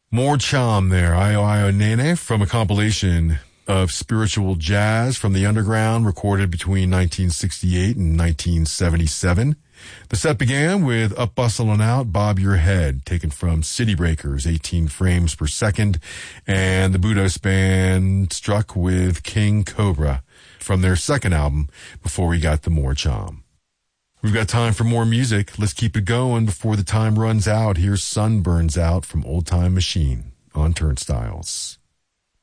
More Cham there, Io Io Nene, from a compilation of spiritual jazz from the underground recorded between 1968 and 1977. The set began with Up Bustle and Out, Bob Your Head, taken from City Breakers, 18 frames per second, and the Budos Band struck with King Cobra from their second album before we got the More Cham. We've got time for more music. Let's keep it going before the time runs out. Here's Sun Burns Out from Old Time Machine on Turnstiles.